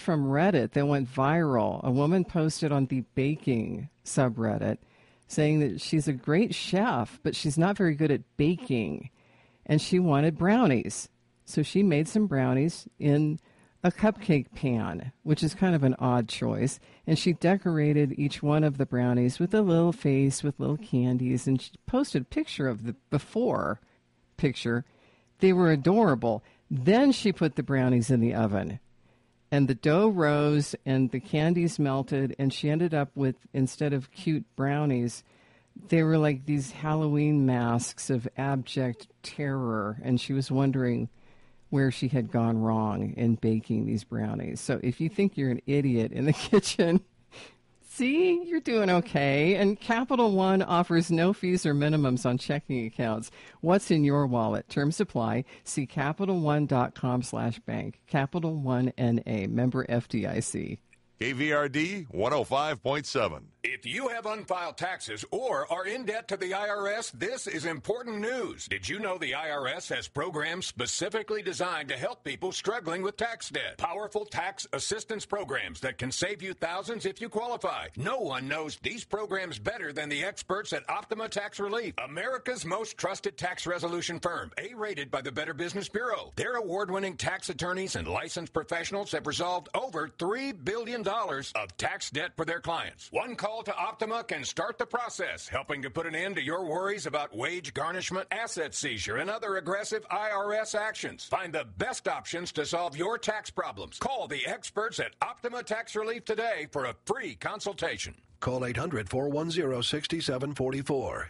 from Reddit that went viral. A woman posted on the baking subreddit saying that she's a great chef, but she's not very good at baking. And she wanted brownies. So she made some brownies in a cupcake pan, which is kind of an odd choice. And she decorated each one of the brownies with a little face with little candies. And she posted a picture of the before picture. They were adorable. Then she put the brownies in the oven. And the dough rose and the candies melted. And she ended up with, instead of cute brownies, they were like these Halloween masks of abject terror. And she was wondering where she had gone wrong in baking these brownies. So if you think you're an idiot in the kitchen, see, you're doing okay. And Capital One offers no fees or minimums on checking accounts. What's in your wallet? Terms apply. See CapitalOne.com/bank. Capital One N.A. Member FDIC. KVRD 105.7. If you have unfiled taxes or are in debt to the IRS, this is important news. Did you know the IRS has programs specifically designed to help people struggling with tax debt? Powerful tax assistance programs that can save you thousands if you qualify. No one knows these programs better than the experts at Optima Tax Relief, America's most trusted tax resolution firm, A-rated by the Better Business Bureau. Their award-winning tax attorneys and licensed professionals have resolved over $3 billion of tax debt for their clients. One call to Optima can start the process, helping to put an end to your worries about wage garnishment, asset seizure, and other aggressive IRS actions. Find the best options to solve your tax problems. Call the experts at Optima Tax Relief today for a free consultation. Call 800-410-6744.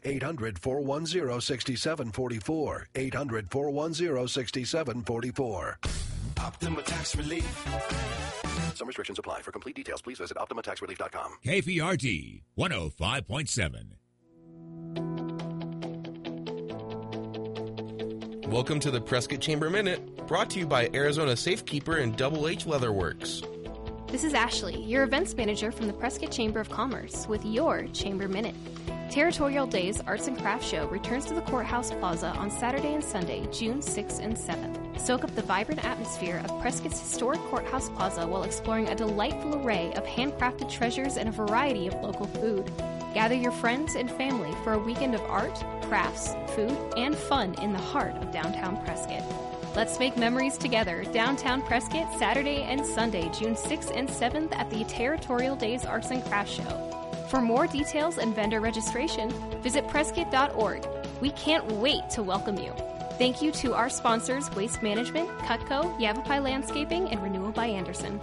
800-410-6744. 800-410-6744. Optima Tax Relief. Some restrictions apply. For complete details, please visit OptimaTaxRelief.com. KVRD 105.7. Welcome to the Prescott Chamber Minute, brought to you by Arizona Safekeeper and Double H Leatherworks. This is Ashley, your events manager from the Prescott Chamber of Commerce, with your Chamber Minute. Territorial Days Arts and Crafts Show returns to the Courthouse Plaza on Saturday and Sunday, June 6th and 7th. Soak up the vibrant atmosphere of Prescott's historic Courthouse Plaza while exploring a delightful array of handcrafted treasures and a variety of local food. Gather your friends and family for a weekend of art, crafts, food, and fun in the heart of downtown Prescott. Let's make memories together. Downtown Prescott, Saturday and Sunday, June 6th and 7th at the Territorial Days Arts and Crafts Show. For more details and vendor registration, visit Prescott.org. We can't wait to welcome you. Thank you to our sponsors, Waste Management, Cutco, Yavapai Landscaping, and Renewal by Anderson.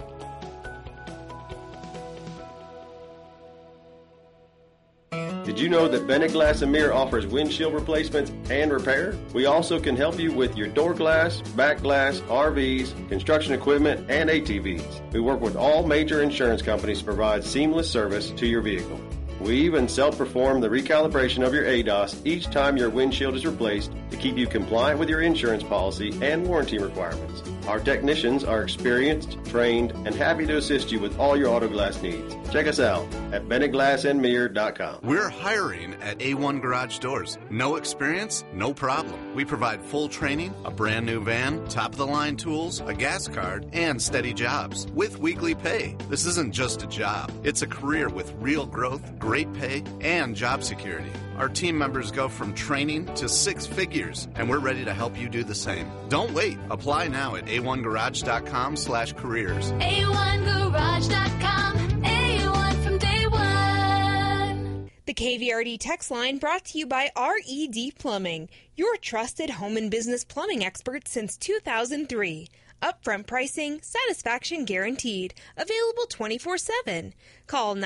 Did you know that Bennett Glass and Mirror offers windshield replacements and repair? We also can help you with your door glass, back glass, RVs, construction equipment, and ATVs. We work with all major insurance companies to provide seamless service to your vehicle. We even self-perform the recalibration of your ADAS each time your windshield is replaced to keep you compliant with your insurance policy and warranty requirements. Our technicians are experienced, trained, and happy to assist you with all your auto glass needs. Check us out at BennettGlassandMirror.com. We're hiring at A1 Garage Doors. No experience? No problem. We provide full training, a brand new van, top-of-the-line tools, a gas card, and steady jobs with weekly pay. This isn't just a job. It's a career with real growth, great pay, and job security. Our team members go from training to 6 figures, and we're ready to help you do the same. Don't wait. Apply now at a1garage.com/careers. A1garage.com. A1 from day one. The KVRD text line brought to you by RED Plumbing, your trusted home and business plumbing expert since 2003. Upfront pricing, satisfaction guaranteed. Available 24/7. Call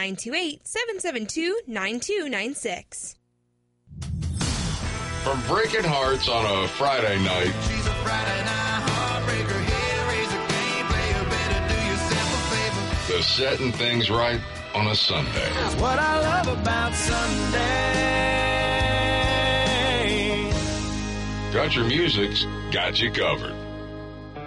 928-772-9296. From Breaking Hearts on a Friday night. She's a Friday night heartbreaker. Here, raise a game, player, better do yourself a favor. To setting things right on a Sunday. That's what I love about Sunday. Country music's got you covered.